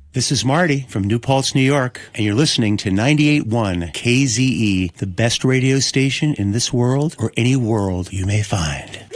This is Marty from New Paltz, New York, and you're listening to 98.1 KZE, the best radio station in this world or any world you may find.